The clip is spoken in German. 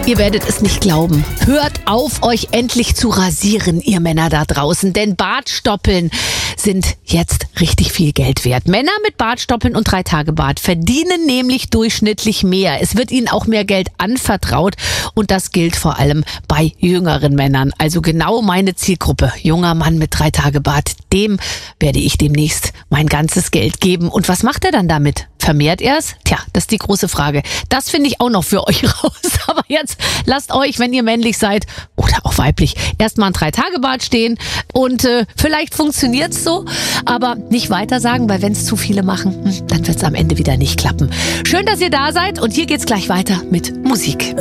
Ihr werdet es nicht glauben. Hört auf, euch endlich zu rasieren, ihr Männer da draußen. Denn Bartstoppeln sind jetzt richtig viel Geld wert. Männer mit Bartstoppeln und 3-Tage-Bart verdienen nämlich durchschnittlich mehr. Es wird ihnen auch mehr Geld anvertraut. Und das gilt vor allem bei jüngeren Männern. Also genau meine Zielgruppe. Junger Mann mit 3-Tage-Bart. Dem werde ich demnächst mein ganzes Geld geben. Und was macht er dann damit? Vermehrt er es? Tja, das ist die große Frage. Das finde ich auch noch für euch raus. Aber jetzt lasst euch, wenn ihr männlich seid oder auch weiblich, erstmal ein 3-Tage-Bart stehen. Und vielleicht funktioniert's so, aber nicht weiter sagen, weil wenn es zu viele machen, dann wird's am Ende wieder nicht klappen. Schön, dass ihr da seid und hier geht's gleich weiter mit Musik.